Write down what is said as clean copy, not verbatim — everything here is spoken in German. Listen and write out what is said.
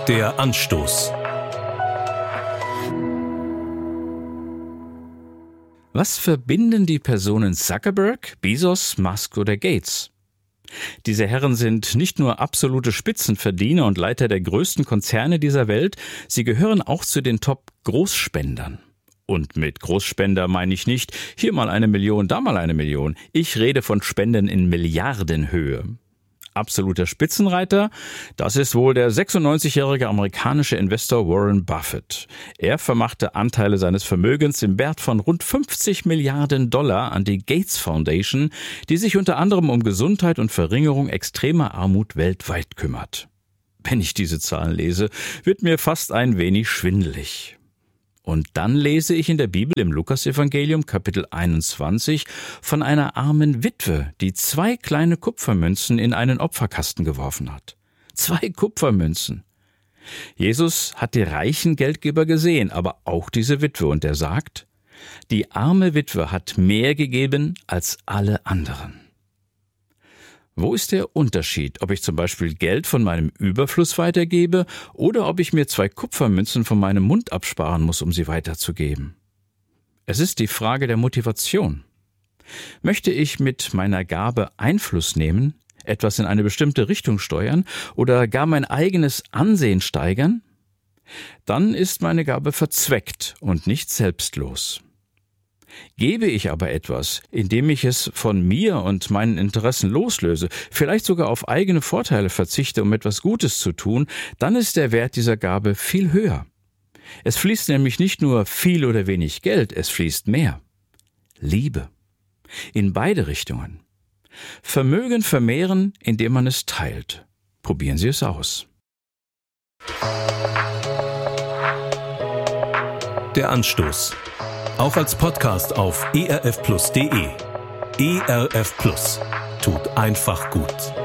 Der Anstoß. Was verbinden die Personen Zuckerberg, Bezos, Musk oder Gates? Diese Herren sind nicht nur absolute Spitzenverdiener und Leiter der größten Konzerne dieser Welt, sie gehören auch zu den Top-Großspendern. Und mit Großspender meine ich nicht, hier mal 1 Million, da mal 1 Million. Ich rede von Spenden in Milliardenhöhe. Absoluter Spitzenreiter, das ist wohl der 96-jährige amerikanische Investor Warren Buffett. Er vermachte Anteile seines Vermögens im Wert von rund 50 Milliarden Dollar an die Gates Foundation, die sich unter anderem um Gesundheit und Verringerung extremer Armut weltweit kümmert. Wenn ich diese Zahlen lese, wird mir fast ein wenig schwindelig. Und dann lese ich in der Bibel im Lukasevangelium Kapitel 21 von einer armen Witwe, die 2 kleine Kupfermünzen in einen Opferkasten geworfen hat. 2 Kupfermünzen. Jesus hat die reichen Geldgeber gesehen, aber auch diese Witwe, und er sagt, die arme Witwe hat mehr gegeben als alle anderen. Wo ist der Unterschied, ob ich zum Beispiel Geld von meinem Überfluss weitergebe oder ob ich mir 2 Kupfermünzen von meinem Mund absparen muss, um sie weiterzugeben? Es ist die Frage der Motivation. Möchte ich mit meiner Gabe Einfluss nehmen, etwas in eine bestimmte Richtung steuern oder gar mein eigenes Ansehen steigern? Dann ist meine Gabe verzweckt und nicht selbstlos. Gebe ich aber etwas, indem ich es von mir und meinen Interessen loslöse, vielleicht sogar auf eigene Vorteile verzichte, um etwas Gutes zu tun, dann ist der Wert dieser Gabe viel höher. Es fließt nämlich nicht nur viel oder wenig Geld, es fließt mehr. Liebe. In beide Richtungen. Vermögen vermehren, indem man es teilt. Probieren Sie es aus. Der Anstoß. Auch als Podcast auf erfplus.de. ERF Plus. Tut einfach gut.